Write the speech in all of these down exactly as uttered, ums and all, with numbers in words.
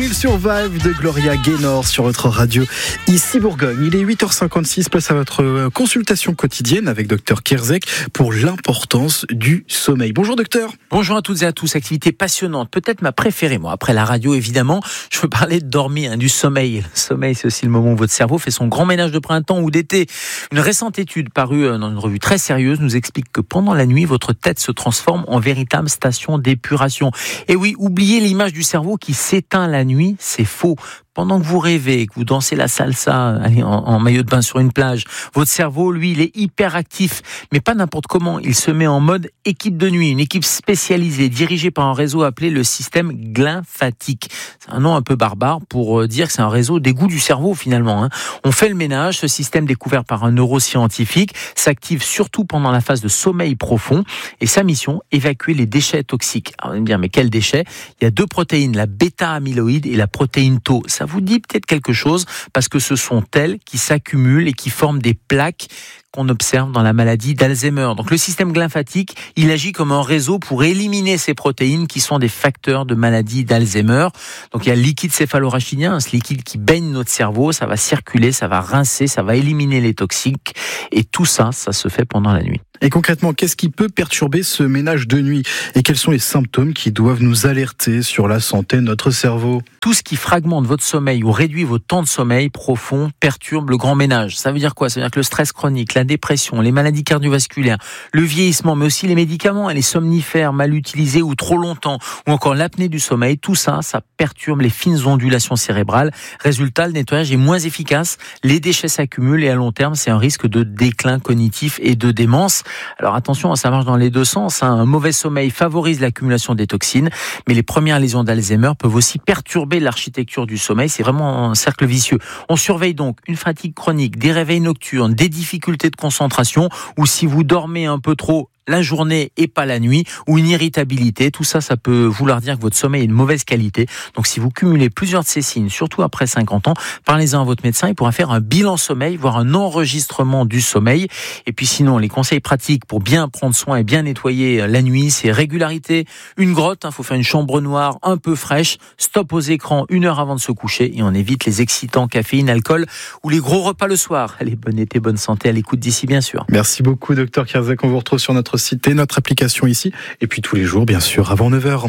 Will Survive de Gloria Gaynor sur votre radio ici Bourgogne. Il est huit heures cinquante-six, place à votre consultation quotidienne avec docteur Kierzek pour l'importance du sommeil. Bonjour docteur. Bonjour à toutes et à tous, activité passionnante, peut-être ma préférée moi, après la radio évidemment. Je veux parler de dormir, hein, du sommeil. Le sommeil, c'est aussi le moment où votre cerveau fait son grand ménage de printemps ou d'été. Une récente étude parue dans une revue très sérieuse nous explique que pendant la nuit, votre tête se transforme en véritable station d'épuration. Et oui, oubliez l'image du cerveau qui s'éteint la nuit, c'est faux. Pendant que vous rêvez, que vous dansez la salsa allez, en, en maillot de bain sur une plage, votre cerveau, lui, il est hyper actif, mais pas n'importe comment. Il se met en mode équipe de nuit, une équipe spécialisée, dirigée par un réseau appelé le système glymphatique. C'est un nom un peu barbare pour dire que c'est un réseau d'égout du cerveau, finalement. Hein. On fait le ménage, ce système découvert par un neuroscientifique s'active surtout pendant la phase de sommeil profond, et sa mission, évacuer les déchets toxiques. Alors, vous allez me dire, mais quels déchets ? Il y a deux protéines, la bêta-amyloïde et la protéine tau. Ça vous dit peut-être quelque chose parce que ce sont elles qui s'accumulent et qui forment des plaques qu'on observe dans la maladie d'Alzheimer. Donc le système glymphatique, il agit comme un réseau pour éliminer ces protéines qui sont des facteurs de maladie d'Alzheimer. Donc il y a le liquide céphalorachidien, ce liquide qui baigne notre cerveau, ça va circuler, ça va rincer, ça va éliminer les toxiques et tout ça, ça se fait pendant la nuit. Et concrètement, qu'est-ce qui peut perturber ce ménage de nuit ? Et quels sont les symptômes qui doivent nous alerter sur la santé de notre cerveau ? Tout ce qui fragmente votre sommeil ou réduit votre temps de sommeil profond perturbe le grand ménage. Ça veut dire quoi ? Ça veut dire que le stress chronique, la dépression, les maladies cardiovasculaires, le vieillissement, mais aussi les médicaments, les somnifères mal utilisés ou trop longtemps, ou encore l'apnée du sommeil, tout ça, ça perturbe les fines ondulations cérébrales. Résultat, le nettoyage est moins efficace, les déchets s'accumulent et à long terme, c'est un risque de déclin cognitif et de démence. Alors attention, ça marche dans les deux sens. Un mauvais sommeil favorise l'accumulation des toxines, mais les premières lésions d'Alzheimer peuvent aussi perturber l'architecture du sommeil. C'est vraiment un cercle vicieux. On surveille donc une fatigue chronique, des réveils nocturnes, des difficultés de concentration, ou si vous dormez un peu trop la journée et pas la nuit, ou une irritabilité. Tout ça, ça peut vouloir dire que votre sommeil est de mauvaise qualité. Donc si vous cumulez plusieurs de ces signes, surtout après cinquante ans, parlez-en à votre médecin, il pourra faire un bilan sommeil, voire un enregistrement du sommeil. Et puis sinon, les conseils pratiques pour bien prendre soin et bien nettoyer la nuit, c'est régularité, une grotte, il hein, faut faire une chambre noire un peu fraîche, stop aux écrans une heure avant de se coucher, et on évite les excitants, caféine, alcool, ou les gros repas le soir. Allez, bonne été, bonne santé, à l'écoute d'ici bien sûr. Merci beaucoup docteur Kierzek, on vous retrouve sur notre site et notre application ici, et puis tous les jours bien sûr avant neuf heures.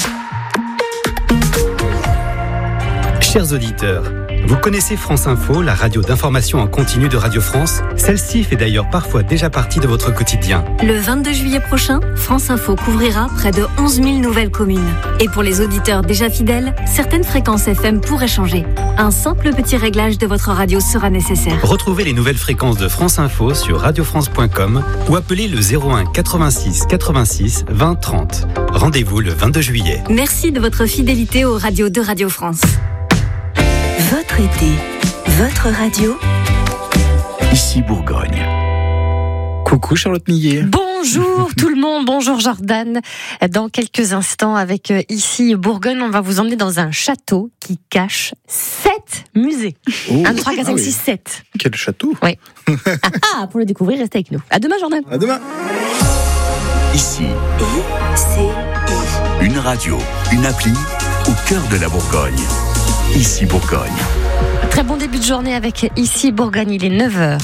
Chers auditeurs, vous connaissez France Info, la radio d'information en continu de Radio France ? Celle-ci fait d'ailleurs parfois déjà partie de votre quotidien. Le vingt-deux juillet prochain, France Info couvrira près de onze mille nouvelles communes. Et pour les auditeurs déjà fidèles, certaines fréquences F M pourraient changer. Un simple petit réglage de votre radio sera nécessaire. Retrouvez les nouvelles fréquences de France Info sur radio france point com ou appelez le zéro un quatre-vingt-six quatre-vingt-six vingt trente. Rendez-vous le vingt-deux juillet. Merci de votre fidélité aux radios de Radio France. Votre été, votre radio, ici Bourgogne. Coucou Charlotte Millet. Bonjour tout le monde, bonjour Jordan. Dans quelques instants avec Ici Bourgogne, on va vous emmener dans un château qui cache sept musées. Oh, un, trois, quatre, cinq, ah oui. six, sept. Quel château ? Oui. Ah, pour le découvrir, restez avec nous. À demain Jordan. À demain. Ici, I C I. une radio, une appli au cœur de la Bourgogne. Ici Bourgogne. Très bon début de journée avec Ici Bourgogne, il est neuf heures.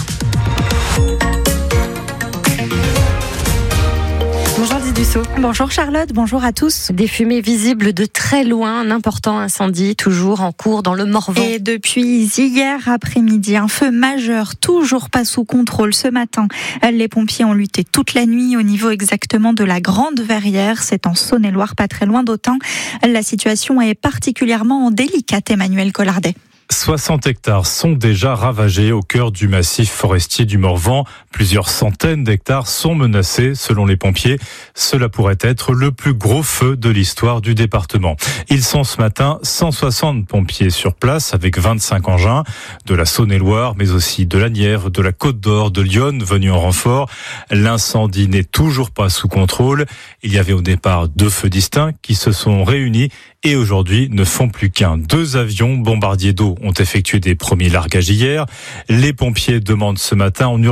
Bonjour Lise Dussault. Bonjour Charlotte, bonjour à tous. Des fumées visibles de très loin, un important incendie toujours en cours dans le Morvan. Et depuis hier après-midi, un feu majeur, toujours pas sous contrôle ce matin. Les pompiers ont lutté toute la nuit au niveau exactement de la Grande Verrière. C'est en Saône-et-Loire, pas très loin d'Autun. La situation est particulièrement délicate, Emmanuel Collardet. soixante hectares sont déjà ravagés au cœur du massif forestier du Morvan. Plusieurs centaines d'hectares sont menacés selon les pompiers. Cela pourrait être le plus gros feu de l'histoire du département. Ils sont ce matin cent soixante pompiers sur place avec vingt-cinq engins de la Saône-et-Loire, mais aussi de la Nièvre, de la Côte d'Or, de Lyon venus en renfort. L'incendie n'est toujours pas sous contrôle. Il y avait au départ deux feux distincts qui se sont réunis et aujourd'hui ne font plus qu'un. Deux avions bombardiers d'eau ont effectué des premiers largages hier. Les pompiers demandent ce matin en urgence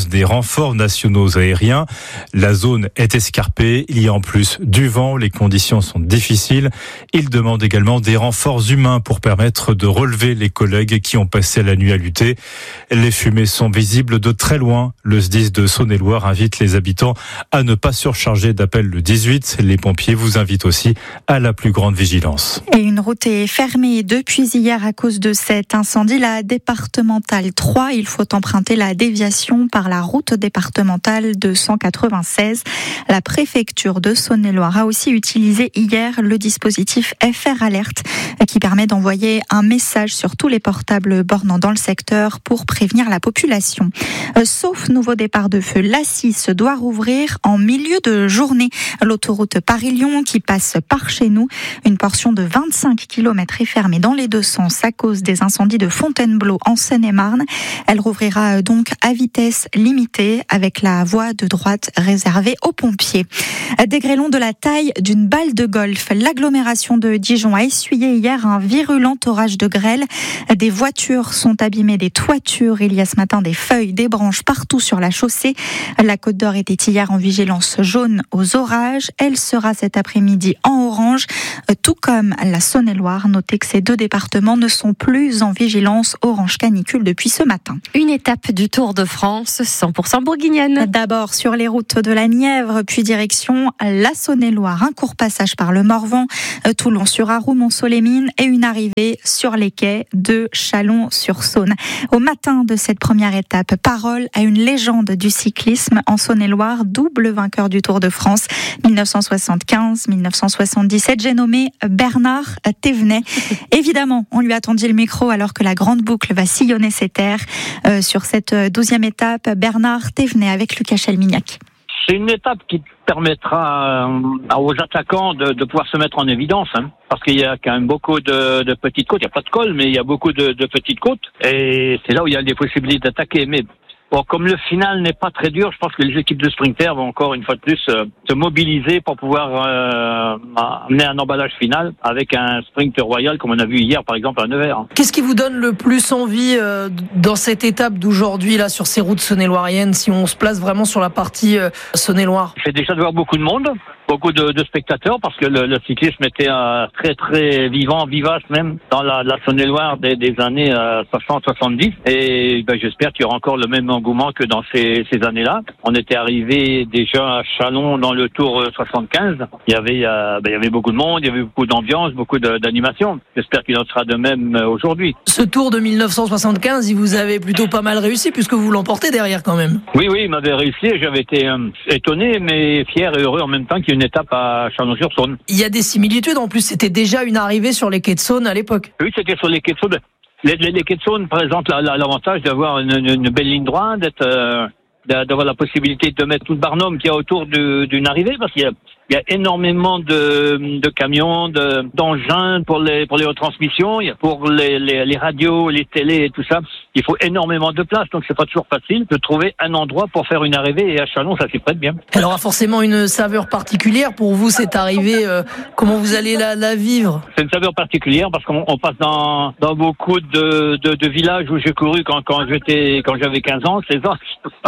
des renforts nationaux aériens. La zone est escarpée, il y a en plus du vent, les conditions sont difficiles. Ils demandent également des renforts humains pour permettre de relever les collègues qui ont passé la nuit à lutter. Les fumées sont visibles de très loin. Le S D I S de Saône-et-Loire invite les habitants à ne pas surcharger d'appels le dix-huit. Les pompiers vous invitent aussi à la plus grande vigilance. Et une route est fermée depuis hier à cause de cet incendie. La départementale trois, il faut emprunter la déviation par la route départementale deux cent quatre-vingt-seize. La préfecture de Saône-et-Loire a aussi utilisé hier le dispositif F R Alert qui permet d'envoyer un message sur tous les portables bornant dans le secteur pour prévenir la population. Sauf nouveau départ de feu, l'A six doit rouvrir en milieu de journée. L'autoroute Paris-Lyon qui passe par chez nous, une portion de vingt-cinq kilomètres est fermée dans les deux sens à cause des incendies de Fontainebleau en Seine-et-Marne. Elle rouvrira donc à vitesse limitée avec la voie de droite réservée aux pompiers. Des grêlons de la taille d'une balle de golf. L'agglomération de Dijon a essuyé hier un virulent orage de grêle. Des voitures sont abîmées, des toitures. Il y a ce matin des feuilles, des branches partout sur la chaussée. La Côte d'Or était hier en vigilance jaune aux orages. Elle sera cet après-midi en orange, tout comme la Saône-et-Loire. Notez que ces deux départements ne sont plus en vigilance orange canicule depuis ce matin. Une étape du Tour de France cent pour cent bourguignonne. D'abord sur les routes de la Nièvre, puis direction la Saône-et-Loire. Un court passage par le Morvan, Toulon-sur-Arroux, Mont-Solémine et une arrivée sur les quais de Chalon-sur-Saône. Au matin de cette première étape, parole à une légende du cyclisme en Saône-et-Loire, double vainqueur du Tour de France dix-neuf cent soixante-quinze dix-neuf cent soixante-dix-sept. J'ai nommé Bernard Thévenet. Évidemment, on lui a tendu le micro alors que la grande boucle va sillonner ses terres. Euh, sur cette douzième étape, Bernard Thévenet avec Lucas Chelmignac. C'est une étape qui permettra euh, aux attaquants de, de pouvoir se mettre en évidence, hein, parce qu'il y a quand même beaucoup de, de petites côtes. Il n'y a pas de col, mais il y a beaucoup de, de petites côtes. Et c'est là où il y a des possibilités d'attaquer. Mais bon, comme le final n'est pas très dur, je pense que les équipes de sprinters vont encore une fois de plus euh, se mobiliser pour pouvoir euh, amener un emballage final avec un sprint royal comme on a vu hier par exemple à Nevers. Qu'est-ce qui vous donne le plus envie euh, dans cette étape d'aujourd'hui là sur ces routes saône-et-loiriennes, si on se place vraiment sur la partie euh, Saône-et-Loire? C'est déjà de voir beaucoup de monde, beaucoup de, de spectateurs parce que le, le cyclisme était euh, très très vivant, vivace même dans la, la Saône-et-Loire des, des années euh, soixante soixante-dix et ben, j'espère qu'il y aura encore le même engouement que dans ces, ces années-là. On était arrivé déjà à Chalon dans le Tour soixante-quinze. Il y avait, euh, ben, il y avait beaucoup de monde, il y avait beaucoup d'ambiance, beaucoup de, d'animation. J'espère qu'il en sera de même aujourd'hui. Ce Tour de dix-neuf cent soixante-quinze, il vous avait plutôt pas mal réussi puisque vous l'emportez derrière quand même. Oui, oui, il m'avait réussi et j'avais été euh, étonné mais fier et heureux en même temps qu'il y ait une étape à Chalon-sur-Saône. Il y a des similitudes, en plus c'était déjà une arrivée sur les quais de Saône à l'époque. Oui, c'était sur les quais de Saône. Les, les, les quais de Saône présentent la, la, l'avantage d'avoir une, une, une belle ligne droite, d'être, euh, d'avoir la possibilité de mettre tout le barnum qu'il y a autour de, d'une arrivée, parce qu'il y a, il y a énormément de, de camions, de, d'engins pour les, pour les retransmissions, il y a pour les, les, les radios, les télés et tout ça. Il faut énormément de place, donc c'est pas toujours facile de trouver un endroit pour faire une arrivée, et à Chalon, ça s'y prête bien. Elle aura forcément une saveur particulière pour vous, cette arrivée. Euh, comment vous allez la, la vivre? C'est une saveur particulière parce qu'on on passe dans, dans beaucoup de, de, de villages où j'ai couru quand, quand j'étais, quand j'avais quinze ans, seize ans.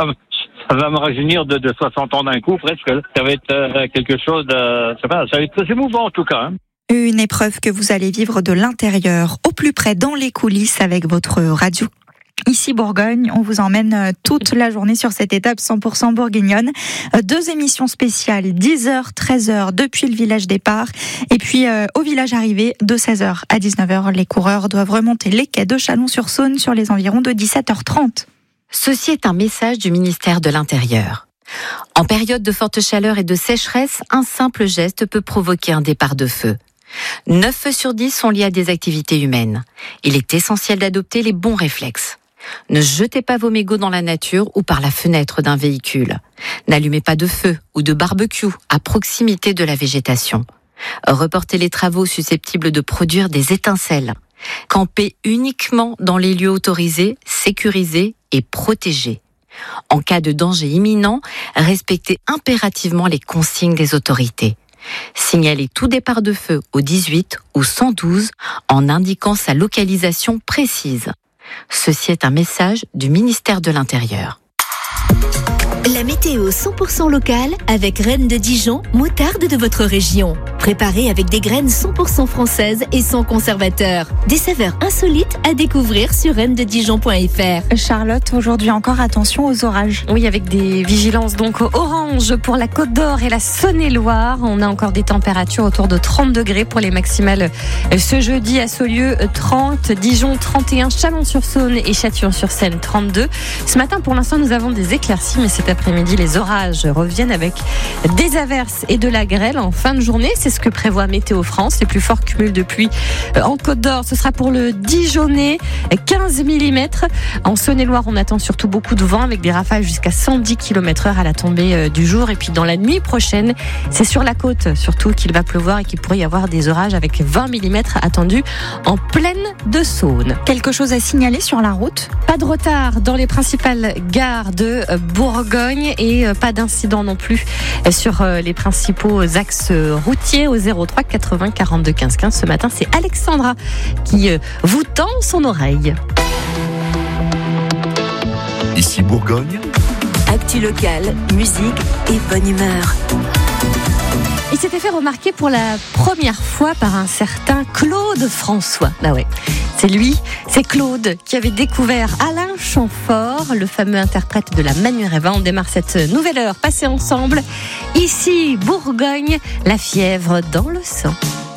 Ça va me rajeunir de, de soixante ans d'un coup, presque. Ça va être euh, quelque chose de, ça va, ça va être très émouvant, en tout cas. Hein. Une épreuve que vous allez vivre de l'intérieur, au plus près dans les coulisses avec votre radio. Ici Bourgogne, on vous emmène toute la journée sur cette étape cent pour cent bourguignonne. Deux émissions spéciales, dix heures, treize heures depuis le village départ. Et puis euh, au village arrivé, de seize heures à dix-neuf heures, les coureurs doivent remonter les quais de Chalon-sur-Saône sur les environs de dix-sept heures trente. Ceci est un message du ministère de l'Intérieur. En période de forte chaleur et de sécheresse, un simple geste peut provoquer un départ de feu. neuf feux sur dix sont liés à des activités humaines. Il est essentiel d'adopter les bons réflexes. Ne jetez pas vos mégots dans la nature ou par la fenêtre d'un véhicule. N'allumez pas de feu ou de barbecue à proximité de la végétation. Reportez les travaux susceptibles de produire des étincelles. Campez uniquement dans les lieux autorisés, sécurisés et protégés. En cas de danger imminent, respectez impérativement les consignes des autorités. Signalez tout départ de feu au dix-huit ou cent douze en indiquant sa localisation précise. Ceci est un message du ministère de l'Intérieur. La météo cent pour cent locale avec Reine de Dijon, moutarde de votre région. Préparée avec des graines cent pour cent françaises et sans conservateur. Des saveurs insolites à découvrir sur reine de dijon point f r. Charlotte, aujourd'hui encore, attention aux orages. Oui, avec des vigilances donc orange pour la Côte d'Or et la Saône-et-Loire. On a encore des températures autour de trente degrés pour les maximales ce jeudi à Saulieu trente, Dijon trente et un, Chalon-sur-Saône et Châtillon-sur-Seine trente-deux. Ce matin, pour l'instant, nous avons des éclaircies, mais cet après-midi, les orages reviennent avec des averses et de la grêle en fin de journée. C'est ce que prévoit Météo France. Les plus forts cumuls de pluie en Côte d'Or, ce sera pour le Dijonnais, quinze millimètres. En Saône-et-Loire, on attend surtout beaucoup de vent avec des rafales jusqu'à cent dix kilomètres heure à la tombée du jour. Et puis dans la nuit prochaine, c'est sur la côte surtout qu'il va pleuvoir et qu'il pourrait y avoir des orages avec vingt millimètres attendus en plaine de Saône. Quelque chose à signaler sur la route ? Pas de retard dans les principales gares de Bourgogne et pas d'incident non plus sur les principaux axes routiers au zéro trois quatre-vingts quarante-deux quinze quinze. Ce matin, c'est Alexandra qui vous tend son oreille. Ici Bourgogne. Actu locale, musique et bonne humeur. Il s'était fait remarquer pour la première fois par un certain Claude François. Ah ouais, c'est lui, c'est Claude qui avait découvert Alain Chamfort, le fameux interprète de la Manureva. On démarre cette nouvelle heure passée ensemble. Ici, Bourgogne, la fièvre dans le sang.